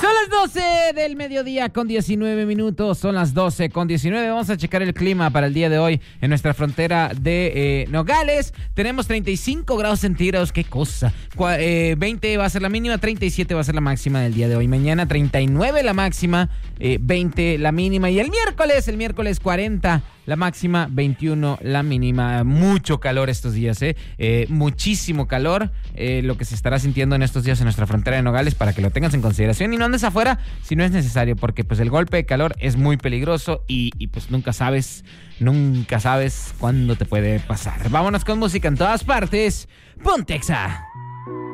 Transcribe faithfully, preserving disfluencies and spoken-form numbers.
Son las doce del mediodía con diecinueve minutos. Son las doce con diecinueve. Vamos a checar el clima para el día de hoy en nuestra frontera de eh, Nogales. Tenemos treinta y cinco grados centígrados. Qué cosa. Cua- eh, veinte va a ser la mínima, treinta y siete va a ser la máxima del día de hoy. Mañana treinta y nueve la máxima, eh, veinte la mínima. Y el miércoles, el miércoles cuarenta la máxima, veintiuno la mínima. Mucho calor estos días, ¿eh? eh muchísimo calor, eh, lo que se estará sintiendo en estos días en nuestra frontera de Nogales, para que lo tengas en consideración y no andes afuera si no es necesario, porque pues el golpe de calor es muy peligroso y, y pues nunca sabes, nunca sabes cuándo te puede pasar. Vámonos con música en todas partes. Pontexa.